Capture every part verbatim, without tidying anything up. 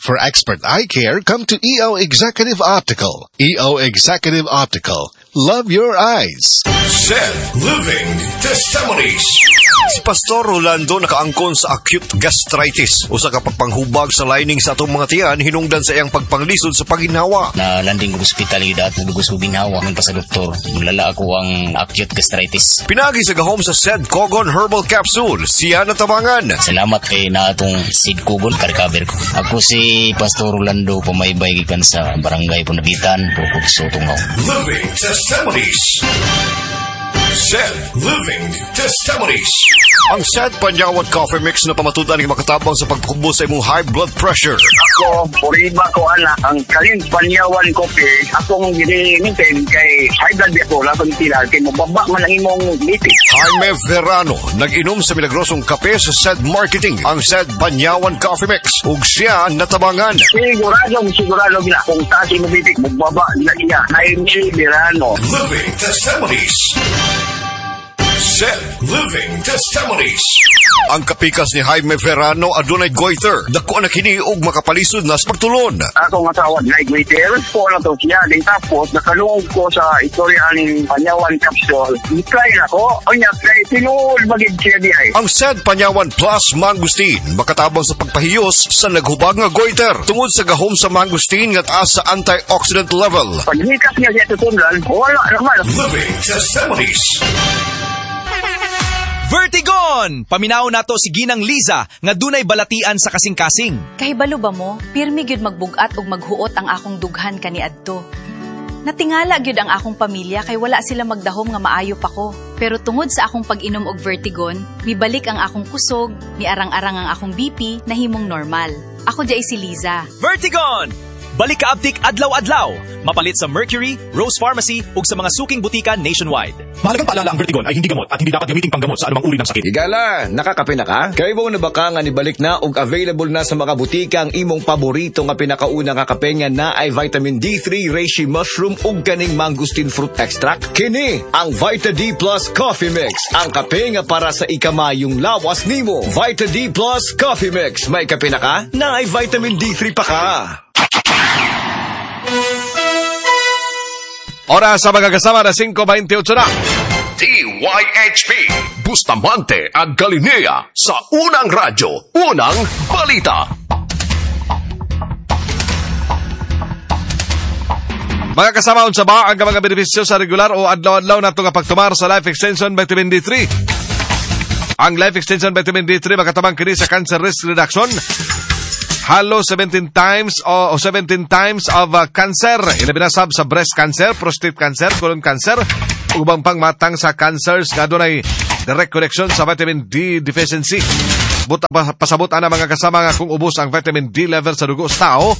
For expert eye care, come to E O Executive Optical. E O Executive Optical. Love your eyes. Zed Living Testimonies. Si Pastor Rolando nakaangkon sa acute gastritis. Usa ka pagpanghubag sa lining sa atong mga tiyan hinungdan sa iyang pagpanglisod sa paginhawa. Na landing ko ospitalidad, nagdugos ko binhawa man pa sa doktor. Mulala ako ang acute gastritis. Pinagi sa gahom sa Zed Cogon Herbal Capsule. Siya natabangan. Salamat kay na atong Zed Cogon ka-recover ko. Ako si Pastor Rolando, pamaybay gikan sa Barangay Punabitan, Bukod Sotungaw. Living Testimonies. Zed Living Testimonies. Ang Zed Panyawan Coffee Mix na pamatudan ng makatabang sa pagkubo sa imong high blood pressure. Ako, puriba ko ana, ang Kalin Panyawan Coffee, akong gini-maintain kay high blood ako, laban tila, kay mababa man ang imong lipids. Jaime Verano, nag-inom sa milagrosong kape sa Zed Marketing, ang Zed Panyawan Coffee Mix. Ug siya natabangan. Sigurado, sigurado gina, kung taas imong lipids, mababa na iya. Jaime Verano. Living Testimonies. Zed Living Testimonies. Ang kapikas ni Jaime Verano adunay goiter. Dako na kini og makapalisod na sa pagtulon. Ako nga tawag na Igwaiter, po na to siya. Din tapos, nakalungog ko sa istorya ng Panyawan Capsule. I-try na ko. O niya, kay tinuol magig siya di ay. Ang Zed Panyawan Plus Mangustin makatabang sa pagpahiyos sa naghubag nga goiter. Tungod sa gahom sa mangustin nga taas sa antioxidant level. Paghikas niya siya tutundan, wala naman. Living Testimonies. Vertigon! Paminaw nato si Ginang Liza nga dunay balatian sa kasing-kasing. Kahibalo ba mo, pirmi gyud magbugat ug maghuot ang akong dughan kaniadto. Natingala gyud ang akong pamilya kay wala sila magdahom nga maayo pa ko. Pero tungod sa akong pag-inom og Vertigon, mibalik ang akong kusog, niarang-arang ang akong B P na himong normal. Ako jay si Liza. Vertigon! Balik ka aptik adlaw-adlaw. Mapalit sa Mercury, Rose Pharmacy ug sa mga suking butika nationwide. Mahalagang paalala ang Vertigon ay hindi gamot at hindi dapat gamitin panggamot sa anumang uri ng sakit. Higala, nakakape na ka? Kay mo na ba ka nga nibalik na ug available na sa mga butika ang imong paborito nga pinakauna nga kape nga na ay vitamin D three, reishi mushroom ug kaning mangosteen fruit extract? Kini ang Vita D Plus Coffee Mix, ang kape nga para sa ikamayong lawas nimo. Vita D Plus Coffee Mix, may kape na ka? Na ay vitamin D three pa ka. Oras sa mga kasama na five twenty-eight na. D Y H P, Bustamante at Galilea sa Unang Radyo, Unang Balita. Mga kasama, unsa ba ang mga benepisyo sa regular o adlaw-adlaw nato nga pagtumar sa Life Extension Vitamin D three? Ang Life Extension Vitamin D three makatabang kini sa cancer risk reduction. Halo seventeen times o, o seventeen times of uh, cancer. Ilabi na sab sa breast cancer, prostate cancer, colon cancer, ubang pang matang sa cancers nga dunay direct connection sa vitamin D deficiency. Buta pa, pasabot ana mga kasama nga kung ubos ang vitamin D level sa dugo sa tao.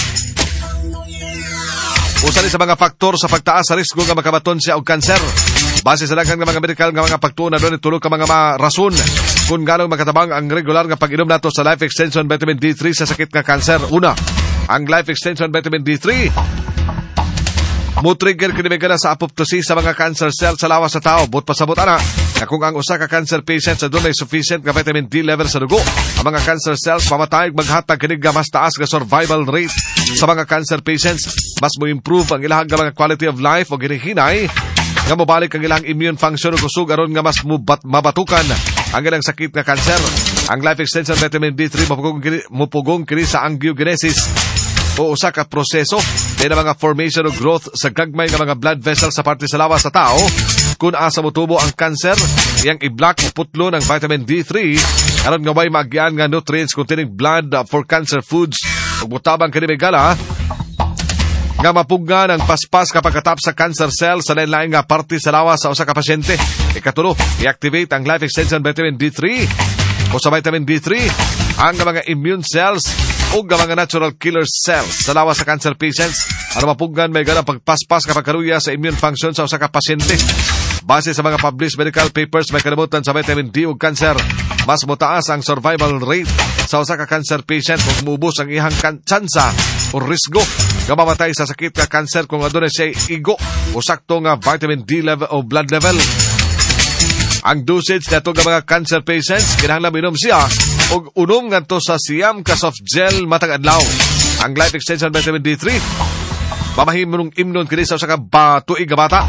Usa ni sa mga faktor sa pagtaas sa risgo nga makabaton siya og kanser. Base sa daghang mga medical nga mga pagtuon doon tulo ka mga rason kung ganong makatabang ang regular nga pag-inom nato sa Life Extension Vitamin D three sa sakit nga kanser. Una, ang Life Extension Vitamin D three mo-trigger kini megana sa apoptosis sa mga cancer cells sa lawas sa tao. But pasabot ana na kung ang usa ka cancer patient sa dunay sufficient nga vitamin D level sa dugo, ang mga cancer cells mamatay maghatag kini nga mas taas nga survival rate sa mga cancer patients. Mas mo improve ang ilahang nga mga quality of life o ginihinay nga mobalik ang ilang immune function o kusog aron nga mas mubat, mabatukan ang ilang sakit nga cancer. Ang Life Extension Vitamin D three mapugong kini, mupugong kini sa angiogenesis o usa ka proseso din ang mga formation o growth sa gagmay nga mga blood vessels sa parte sa lawas sa tao. Kung asa motubo ang cancer, iyang i-block o putlo ng vitamin D three aron nga way maagian nga nutrients containing blood for cancer foods ug mutabang kini megala nga mapugna ng paspas kapag katap sa cancer cell sa lain-lain nga parte sa lawas sa usa ka pasyente. Ikatulo, i-activate ang Life Extension Vitamin D three o sa vitamin D three ang mga immune cells o mga natural killer cells sa lawas sa cancer patients. Ano mapugnan may ganang pagpaspas kapag karuya sa immune function sa usa ka pasyente. Base sa mga published medical papers, may kalimutan sa vitamin D ug cancer. Mas mataas ang survival rate sa usa ka cancer patient kung muubos ang ihang tsansa o risgo nga mamatay sa sakit ka cancer kung adunay siya igo o sakto nga vitamin D level o blood level. Ang dosage nato nga mga cancer patients kinahanglan minom siya og unom ngadto sa siyam ka soft gel matag adlaw. ang Life Extension Vitamin D three. Mamahimong imnon kini sa usa ka batuig nga bata.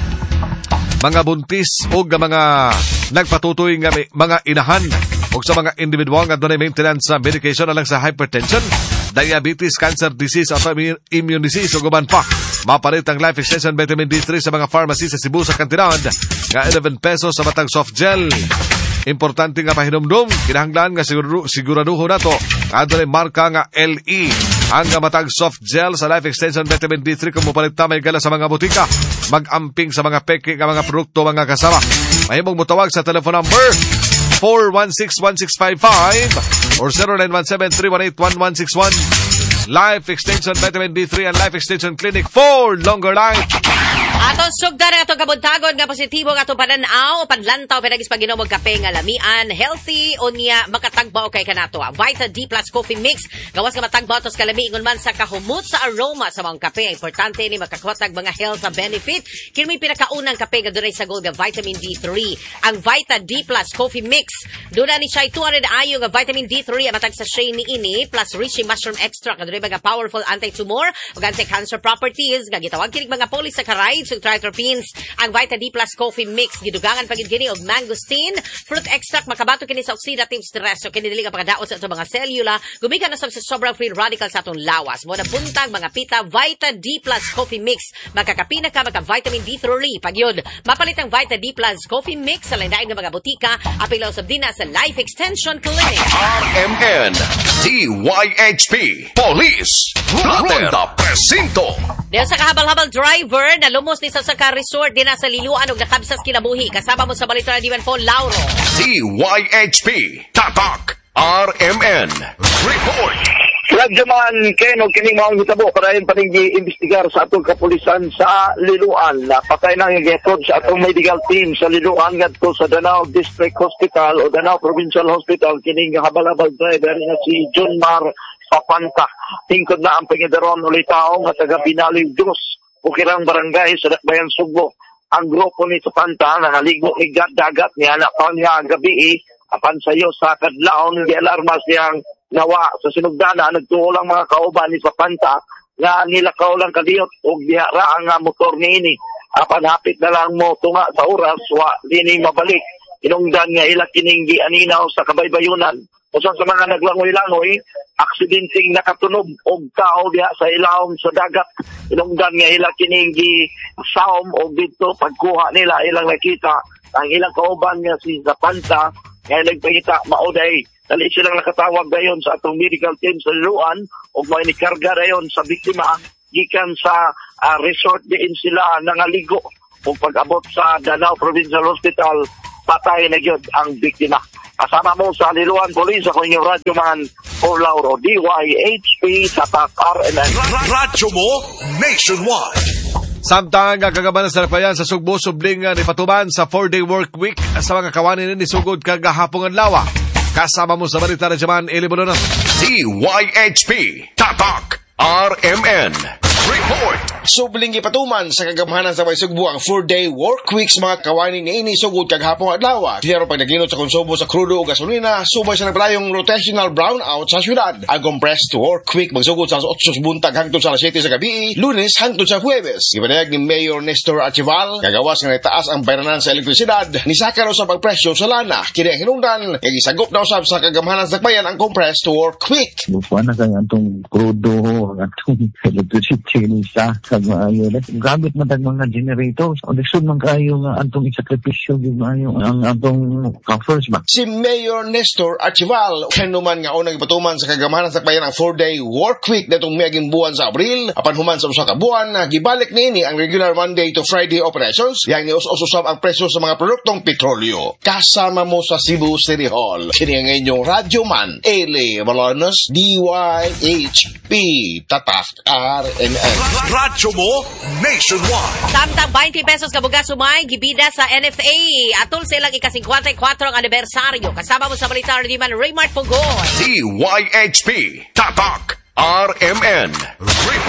Mga buntis o mga nagpatutoy nga mga inahan o sa mga individual nga dunay maintenance sa medication alang sa hypertension, diabetes, cancer disease, autoimmune disease o guban pa. Mapalit ang Life Extension Vitamin D three sa mga pharmacy sa Cebu sa kantidad nga eleven pesos sa matang soft gel. Importante nga pahinumdum, kinahanglan nga siguro, siguraduho na to nga dunay marka nga L E ang matag soft gel sa Life Extension Vitamin D three kung mupalit ta may gala sa mga butika. Mag-amping sa mga peke nga mga produkto mga kasama. Mahimong mutawag sa telephone number four one six one six five five or zero nine one seven three one eight one one six one. Life Extension Vitamin D three and Life Extension Clinic for longer life. Atong sugda na atong kabuntagon nga positibo nga atong pananaw, panlantaw, pinagis paginom og kape nga lamian, healthy o niya makatagbaw kay kanato. Vita D Plus Coffee Mix, gawas nga matagbaw tos kalami ingon man sa kahumot sa aroma sa mga kape. Importante ni makakwatag mga health benefit. Kini may pinakaunang kape nga dunay sagol nga vitamin D three. Ang Vita D Plus Coffee Mix, duna ni siya two hundred ayo nga vitamin D three matag sa shea ni ini plus Reishi mushroom extract nga dunay mga powerful anti-tumor ug anti-cancer properties nga gitawag kini mga polysaccharides ug triterpenes. Ang Vita D Plus Coffee Mix gidugangan pagid kini og mangosteen fruit extract, makabato kini sa oxidative stress so kini dili ka pagadaot sa atong mga selula, gumikan na sa sobrang free radical sa atong lawas. Mo na buntag mga pita Vita D Plus Coffee Mix, makakapina ka maka vitamin D three pagyud. Mapalit ang Vita D Plus Coffee Mix sa lain-lain nga mga butika, apilaw sa dina sa Life Extension Clinic. R M N D Y H P Police Ronda Presinto. Dahil sa kahabal-habal driver na lumos ni sa Saka Resort din sa Liluan ug nakabsas kinabuhi, kasama mo sa balita na Divan po Lauro. D Y H P Tatak R M N Report. Radyaman Ken o kining maong hitabo para yung paninggi imbestigar sa atong kapulisan sa Liluan. Napatay na yung getod sa atong medical team sa Liluan ngadto sa Danao District Hospital o Danao Provincial Hospital. Kining habal-habal driver na si John Mar Papanta. Tingkod na ang pangidaron ulit tao nga taga Binaliw Diyos o kirang barangay sa Dakbayan Sugbo. Ang grupo ni Papanta na naligo ni dagat ni anak pa niya gabi apan sayo sa kadlaon di alarma siyang nawa sa sinugdana. Nagtuo lang mga kauban ni Papanta nga nilakaw lang kadiyot og dihara ang motor ni ini. Apan hapit na lang mo tunga sa oras wa dini mabalik. Inungdan nga ila kining gianinaw sa kabaybayunan. Usa sa mga naglangoy-langoy, aksidenteng nakatunog og tao diha sa ilawom sa dagat. Inungdan nga ila kining gi-saom og dito pagkuha nila ilang nakita ang ilang kauban nga si Zapanta nga nagpangita mauday. Dali silang nakatawag dayon sa atong medical team sa Liluan ug may nikarga dayon sa biktima gikan sa uh, resort diin sila nangaligo ug pag-abot sa Danao Provincial Hospital patay na gyud ang biktima. Kasama mo sa Liluan Police ako inyong radyo man o Lauro D Y H P Tatak R M N. Radyo mo nationwide. Samtang kagabanan sa Lapayan sa Sugbo subling ni patuman sa four-day work week sa mga kawanin ni sugod kagahapong adlaw. Kasama mo sa balita na Jaman Eli Bolonas. D Y H P Tatak R M N Report. Subling ipatuman sa kagamahanan sa may Sugbo ang four-day work week sa mga kawanin nga ini sugod kaghapong adlaw. Dinaro pag naginot sa konsumo sa krudo o gasolina, subay sa nagpalayong rotational brownout sa syudad. Ang compressed work week magsugod sa eight sa buntag hangtod sa alas siyete sa gabi, Lunes hangtod sa Huwebes. Ipanayag ni Mayor Nestor Archival, gagawas nga nitaas ang bayranan sa elektrisidad, nisaka sa pagpresyo sa lana. Kini ang hinungdan, igisagop na usab sa kagamahanan sa bayan ang compressed work week. Buwan na kaya itong krudo, itong electricity nisa, sa maayo. Gamit man tayong mga generators. O desod man kayo nga antong isakripisyo yung maayo ang antong first ba. Si Mayor Nestor Archival, kanuman nga unang ipatuman sa kagamahanan sa bayan ang four-day work week datong miaging buwan sa Abril, apan human sa usa ka buwan na gibalik niini ang regular Monday to Friday operations, yang nius-usab ang presyo sa mga produktong petrolyo. Kasama mo sa Cebu City Hall. Kini ang inyong radyo man, Eli Bolonas, D Y H P Tatak R M N. Radyo mo nationwide. Samtang twenty pesos kabugas sumay gibida sa N F A. Atol silang ika-fifty-four ang anibersaryo. Kasama mo sa balita ni man Raymart Pugoy. D Y H P Tatak R M N Report.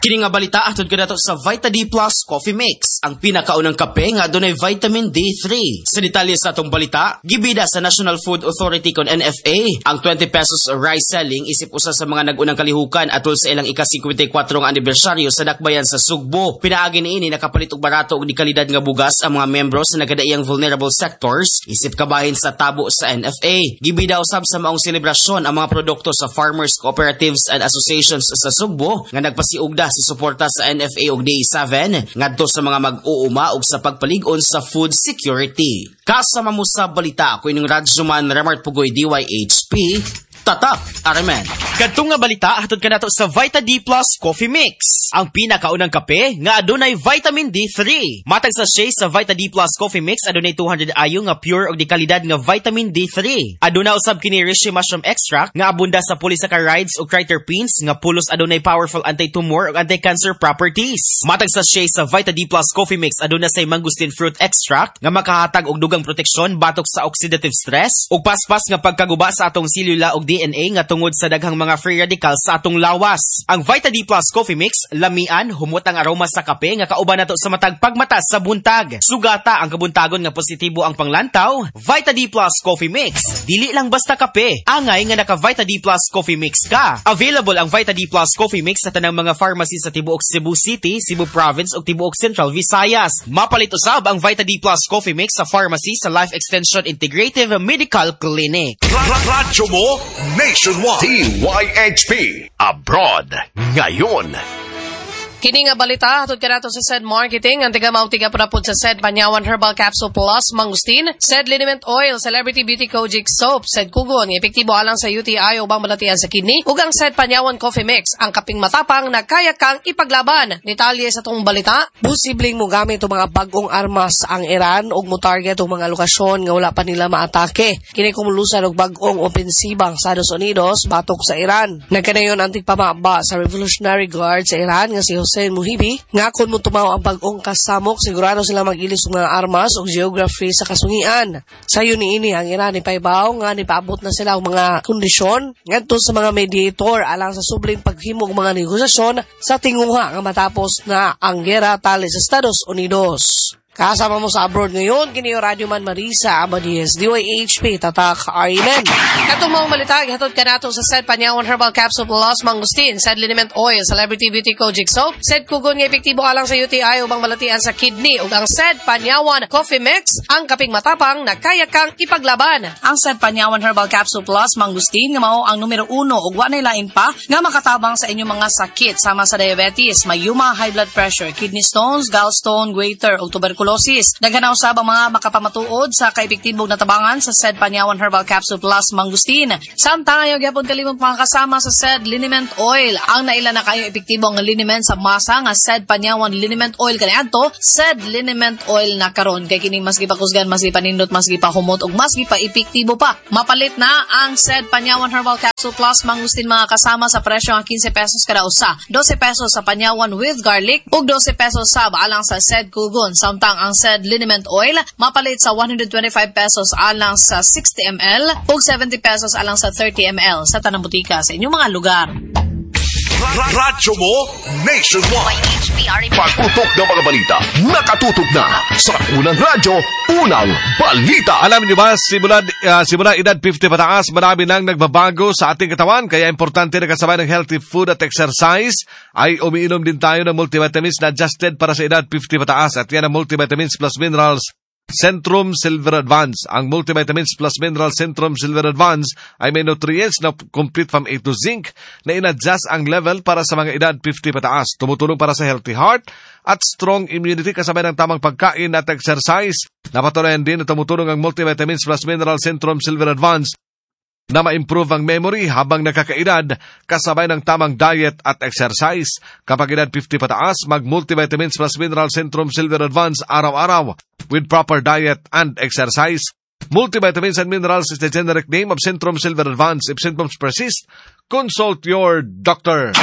Kini nga balita atod kanato sa Vita D Plus Coffee Mix, ang pinakaunang kape nga adunay vitamin D three. Sa detalye sa atong balita, gibida sa National Food Authority kon N F A ang twenty pesos rice selling isip usa sa mga nag-unang kalihukan atol sa ilang ika-fifty-four nga anibersaryo sa dakbayan sa Sugbo. Pinaagi niini nakapalit og barato og di kalidad nga bugas ang mga membro sa nagadaiyang vulnerable sectors isip kabahin sa tabo sa N F A. Gibida usab sa maong selebrasyon ang mga produkto sa farmers, cooperatives and associations sa Sugbo nga nagpasiugda si suporta sa N F A og Day seven ngadto sa mga mag-uuma og sa pagpalig-on sa food security. Kasama mo sa balita ako ining Radyoman Remart Pugoy D Y H P. Tatak, Arimen. Kadtong nga balita hatod kanato sa Vita D Plus Coffee Mix, ang pinakaunang kape nga adunay vitamin D three. Matag sa sachet sa Vita D Plus Coffee Mix adunay two hundred ayo nga pure og di kalidad nga vitamin D three. Aduna usab kini reishi mushroom extract nga abunda sa polysaccharides ug triterpenes nga pulos adunay powerful anti-tumor ug anti-cancer properties. Matag sa sachet sa Vita D Plus Coffee Mix aduna say mangosteen fruit extract nga makahatag og dugang proteksyon batok sa oxidative stress ug paspas nga pagkaguba sa atong selula ug D N A nga tungod sa daghang mga free radicals sa atong lawas. Ang Vita D Plus Coffee Mix, lamian, humot ang aroma sa kape nga kauban nato sa matag pagmata sa buntag. Sugata ang kabuntagon nga positibo ang panglantaw. Vita D Plus Coffee Mix, dili lang basta kape. Angay nga naka Vita D Plus Coffee Mix ka. Available ang Vita D Plus Coffee Mix sa tanang mga pharmacy sa tibuok Cebu City, Cebu Province ug tibuok Central Visayas. Mapalit usab ang Vita D Plus Coffee Mix sa pharmacy sa Life Extension Integrative Medical Clinic. Radyo mo nationwide. T Y H P Abroad ngayon. Kini nga balita hatod kanato sa Said Marketing ang tiga mautiga pud sa Said Panyawan Herbal Capsule Plus Mangustin, Said Liniment Oil, Celebrity Beauty Kojic Soap, Said Kugon, epektibo alang sa U T I o bang malatian sa kidney, ug ang Said Panyawan Coffee Mix, ang kaping matapang na kaya kang ipaglaban. Detalye sa tong balita, posibleng mo gamit ang mga bagong armas ang Iran ug mo target ang mga lokasyon nga wala pa nila maatake. Kini kumulusan og bagong opensibang sa Estados Unidos batok sa Iran. Nagkanayon ang tigpamaba sa Revolutionary Guard sa Iran nga si Hussein Muhibi, nga kung mo tumaw ang bagong kasamok, sigurado sila mag-ilis ng mga armas o geography sa kasungian. Sa yun ini ang Iran ipaibaw nga nipaabot na sila ang mga kondisyon ngadto sa mga mediator alang sa subling paghimog mga negosasyon sa tinguha nga matapos na ang gera tali sa Estados Unidos. Kasama mo sa abroad ngayon, kini Radyoman Marisa Abadies, D Y H P, Tatak, Arimen. Katong mga malitag, hatod ka nato sa Said Panyawan Herbal Capsule Plus Mangustin, Said Liniment Oil, Celebrity Beauty Kojic Soap, Said Kugon nga epektibo alang sa U T I ubang malatian sa kidney, ug ang Said Panyawan Coffee Mix, ang kaping matapang na kaya kang ipaglaban. Ang Said Panyawan Herbal Capsule Plus Mangustin nga mao ang numero uno ug wa nay lain pa nga makatabang sa inyong mga sakit sama sa diabetes, mayuma, high blood pressure, kidney stones, gallstone, goiter ug tuberculosis. Naghanaw sa mga makapamatuod sa kaipektibong natabangan sa Said Panyawan Herbal Capsule Plus Mangustin. Samtang ayaw gyapon kalimot mga kasama sa Said Liniment Oil. Ang naila na kayo epektibong liniment sa masa nga Said Panyawan Liniment Oil kaniadto, Said Liniment Oil na karon kay kini mas gipakusgan, mas gipanindot, mas gipahumot ug mas gipa-epektibo pa. Mapalit na ang Said Panyawan Herbal Capsule Plus Mangustin mga kasama sa presyo nga fifteen pesos kada usa. twelve pesos sa Panyawan with garlic ug twelve pesos sab alang sa Said Kugon. Samtang ang Said Liniment Oil mapalit sa one hundred twenty-five pesos alang sa sixty milliliters ug seventy pesos alang sa thirty milliliters sa tanang butika sa inyong mga lugar. Radyo mo nationwide. Pagtutok ng mga balita, nakatutok na sa unang radyo, unang balita. Alam niyo ba, simula, uh, simula edad fifty pataas, marami nang nagbabago sa ating katawan. Kaya importante na kasabay ng healthy food at exercise ay umiinom din tayo ng multivitamins na adjusted para sa edad fifty pataas. At yan ang multivitamins plus minerals Centrum Silver Advance. Ang multivitamins plus mineral Centrum Silver Advance ay may nutrients na complete from A to zinc na in-adjust ang level para sa mga edad fifty pataas. Tumutulong para sa healthy heart at strong immunity kasabay ng tamang pagkain at exercise. Napatunayan din na tumutulong ang multivitamins plus mineral Centrum Silver Advance na ma-improve ang memory habang nakakaedad kasabay ng tamang diet at exercise. Kapag edad fifty pataas, mag-multivitamins plus mineral Centrum Silver Advance araw-araw with proper diet and exercise. Multivitamins and minerals is the generic name of Centrum Silver Advance. If symptoms persist, consult your doctor.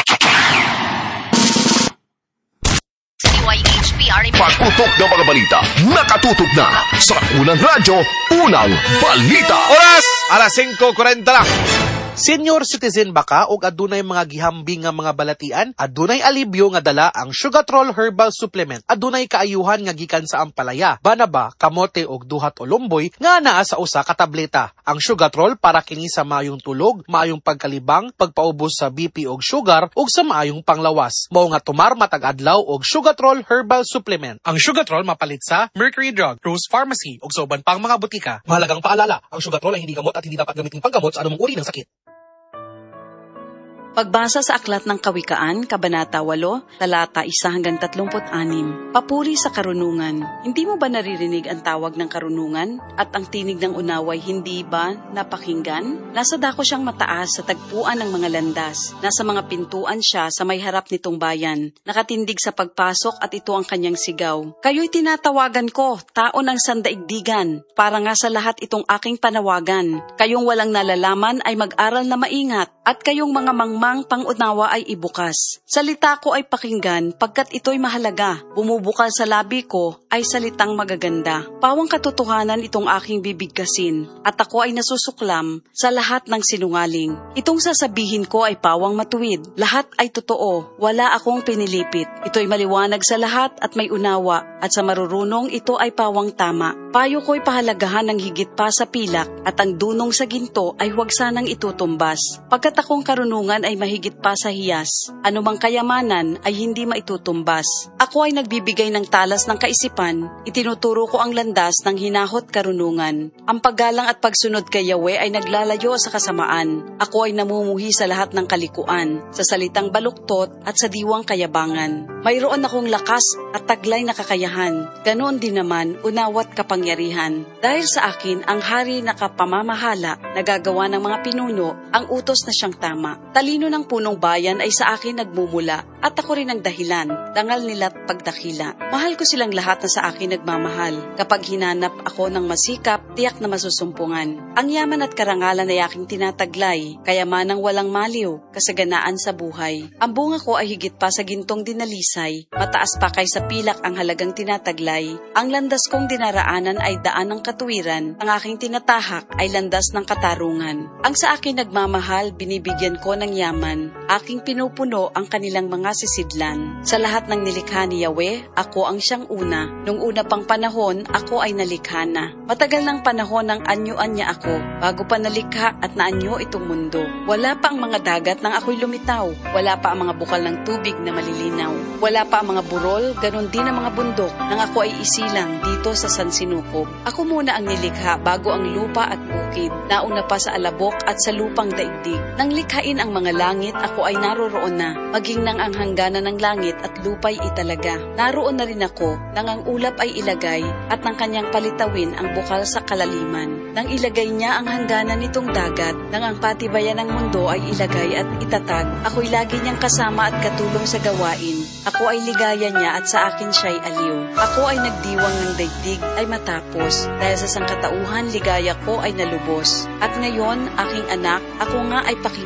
Pagtutok ng mga balita, nakatutok na sa unang radyo, unang balita. Oras, alas five forty na. Senior citizen ba ka o adunay mga gihambing nga mga balatian? Adunay alibyo nga dala ang Sugatrol Herbal Supplement. Adunay kaayuhan nga gikan sa ampalaya, banaba, kamote og duhat o lumboy nga naa sa usa ka tableta. Ang Sugatrol para kini sa maayong tulog, maayong pagkalibang, pagpaubos sa B P og sugar ug sa maayong panglawas. Mao nga tumar matag adlaw og Sugatrol Herbal Supplement. Ang Sugatrol mapalit sa Mercury Drug, Rose Pharmacy ug sa uban pang mga butika. Mahalagang paalala, ang Sugatrol ay hindi gamot at hindi dapat gamitin panggamot sa anumang uri ng sakit. Pagbasa sa Aklat ng Kawikaan, Kabanata eight, talata one hanggang thirty-six. Papuri sa karunungan. Hindi mo ba naririnig ang tawag ng karunungan at ang tinig ng unaway hindi ba napakinggan? Nasa dako siyang mataas sa tagpuan ng mga landas. Nasa mga pintuan siya sa may harap nitong bayan. Nakatindig sa pagpasok at ito ang kanyang sigaw. Kayo'y tinatawagan ko, tao ng sandaigdigan. Para nga sa lahat itong aking panawagan. Kayong walang nalalaman ay mag-aral na maingat at kayong mga mangmang ang pangunawa ay ibukas. Salita ko ay pakinggan pagkat ito'y mahalaga. Bumubukal sa labi ko ay salitang magaganda. Pawang katotohanan itong aking bibigkasin at ako ay nasusuklam sa lahat ng sinungaling. Itong sasabihin ko ay pawang matuwid. Lahat ay totoo. Wala akong pinilipit. Ito'y maliwanag sa lahat at may unawa at sa marurunong ito ay pawang tama. Payo ko'y pahalagahan ng higit pa sa pilak at ang dunong sa ginto ay huwag sanang itutumbas. Pagkat akong karunungan ay mahigit pa sa hiyas. Anumang kayamanan ay hindi maitutumbas. Ako ay nagbibigay ng talas ng kaisipan. Itinuturo ko ang landas ng hinahot karunungan. Ang paggalang at pagsunod kay Yahweh ay naglalayo sa kasamaan. Ako ay namumuhi sa lahat ng kalikuan, sa salitang baluktot at sa diwang kayabangan. Mayroon akong lakas at taglay na kakayahan. Ganoon din naman, unawat kapangyarihan. Dahil sa akin, ang hari na kapamamahala, nagagawa ng mga pinuno, ang utos na siyang tama. Talino ng punong bayan ay sa akin nagmumula at ako rin ang dahilan, dangal nila't pagdakila. Mahal ko silang lahat na sa akin nagmamahal. Kapag hinanap ako ng masikap, tiyak na masusumpungan. Ang yaman at karangalan ay aking tinataglay, kayamanang walang maliw, kasaganaan sa buhay. Ang bunga ko ay higit pa sa gintong dinalisay, mataas pa kaysa pilak ang halagang tinataglay. Ang landas kong dinaraanan ay daan ng katuwiran, ang aking tinatahak ay landas ng katarungan. Ang sa akin nagmamahal, binibigyan ko ng yaman. Aking pinupuno ang kanilang mga sisidlan. Sa lahat ng nilikha ni Yahweh, ako ang siyang una. Nung una pang panahon, ako ay nalikha na. Matagal ng panahon ng anyuan niya ako, bago pa nalikha at naanyo itong mundo. Wala pa ang mga dagat nang ako'y lumitaw. Wala pa ang mga bukal ng tubig na malilinaw. Wala pa ang mga burol, ganon din ang mga bundok nang ako ay isilang dito sa Sansinukob. Ako muna ang nilikha bago ang lupa at bukid. Nauna pa sa alabok at sa lupang daigdig. Nang likhain ang mga langit, ako ay naroroon na. Maging nang ang hangganan ng langit at lupa'y italaga. Naroon na rin ako nang ang ulap ay ilagay at nang kanyang palitawin ang bukal sa kalaliman. Nang ilagay niya ang hangganan nitong dagat, nang ang patibayan ng mundo ay ilagay at itatag, ako'y lagi niyang kasama at katulong sa gawain. Ako ay ligaya niya at sa akin siya'y aliw. Ako ay nagdiwang ng daigdig ay matapos. Dahil sa sangkatauhan, ligaya ko ay nalubos. At ngayon, aking anak, ako nga ay pakinggan